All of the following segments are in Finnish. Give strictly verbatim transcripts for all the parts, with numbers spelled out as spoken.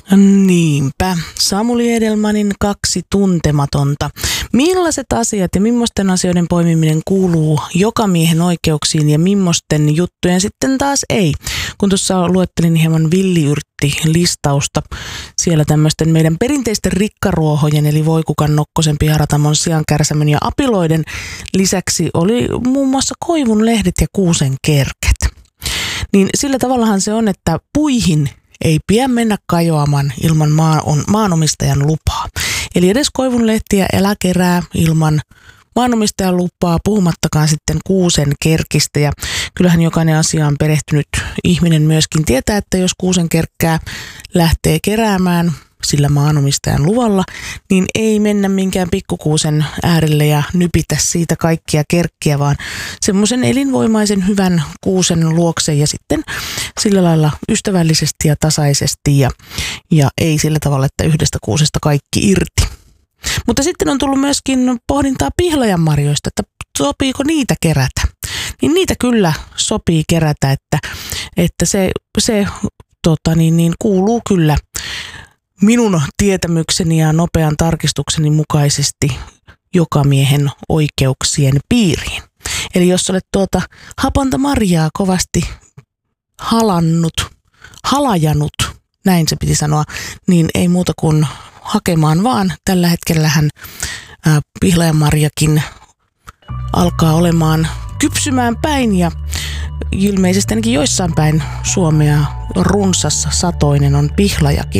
Niinpä. Samuli Edelmanin Kaksi tuntematonta. Millaiset asiat ja millaisten asioiden poimiminen kuuluu jokamiehen oikeuksiin ja millaisten juttujen sitten taas ei? Kun tuossa luettelin hieman villiyrtti-listausta, siellä tämmöisten meidän perinteisten rikkaruohojen eli voikukan, nokkosen, piharatamon, siankärsämön ja apiloiden lisäksi oli muun muassa koivun lehdet ja kuusen kerket. Niin sillä tavallahan se on, että puihin ei pidä mennä kajoamaan ilman maan, on, maanomistajan lupaa. Eli edes koivunlehtiä elä kerää ilman maanomistajan lupaa, puhumattakaan sitten kuusen kerkistä. Ja kyllähän jokainen asiaan perehtynyt ihminen myöskin tietää, että jos kuusen kerkkää lähtee keräämään sillä maanomistajan luvalla, niin ei mennä minkään pikkukuusen äärelle ja nypitä siitä kaikkia kerkkiä, vaan semmoisen elinvoimaisen hyvän kuusen luokse ja sitten sillä lailla ystävällisesti ja tasaisesti ja, ja ei sillä tavalla, että yhdestä kuusesta kaikki irti. Mutta sitten on tullut myöskin pohdintaa pihlajanmarjoista, että sopiiko niitä kerätä. Niin niitä kyllä sopii kerätä, että, että se, se tota niin, niin kuuluu kyllä minun tietämykseni ja nopean tarkistukseni mukaisesti jokamiehen oikeuksien piiriin. Eli jos olet tuota hapanta marjaa kovasti halannut, halajanut, näin se piti sanoa, niin ei muuta kuin hakemaan vaan. Tällä hetkellähän ää, pihlajanmarjakin alkaa olemaan kypsymään päin ja ilmeisesti ainakin joissain päin Suomea runsas satoinen on pihlajakin.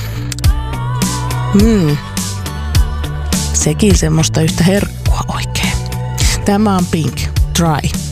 Mm. Sekin semmoista yhtä herkkua oikein. Tämä on Pink, Dry.